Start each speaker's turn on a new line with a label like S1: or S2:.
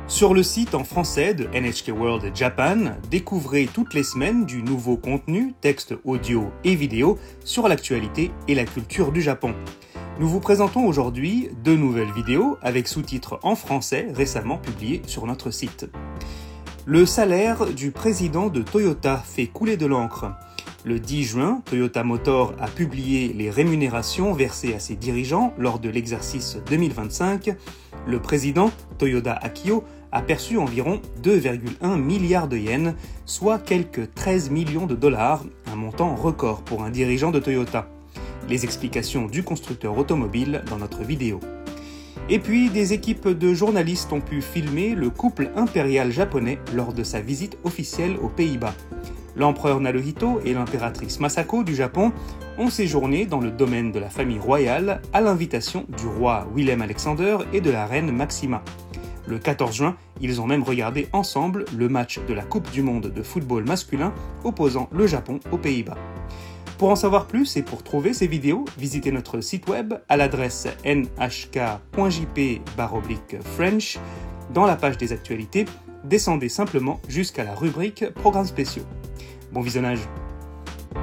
S1: Sur le site en français de NHK World Japan, découvrez toutes les semaines du nouveau contenu, texte audio et vidéo, sur l'actualité et la culture du Japon. Nous vous présentons aujourd'hui 2 nouvelles vidéos avec sous-titres en français récemment publiées sur notre site. Le salaire du président de Toyota fait couler de l'encre. Le 10 juin, Toyota Motor a publié les rémunérations versées à ses dirigeants lors de l'exercice 2025. Le président, Toyoda Akio, a perçu environ 2,1 milliards de yens, soit quelques 13 millions de dollars, un montant record pour un dirigeant de Toyota. Les explications du constructeur automobile dans notre vidéo. Et puis, des équipes de journalistes ont pu filmer le couple impérial japonais lors de sa visite officielle aux Pays-Bas. L'empereur Naruhito et l'impératrice Masako du Japon ont séjourné dans le domaine de la famille royale à l'invitation du roi Willem-Alexander et de la reine Maxima. Le 14 juin, ils ont même regardé ensemble le match de la Coupe du monde de football masculin opposant le Japon aux Pays-Bas. Pour en savoir plus et pour trouver ces vidéos, visitez notre site web à l'adresse nhk.jp/French. Dans la page des actualités, descendez simplement jusqu'à la rubrique Programmes spéciaux. Bon visionnage!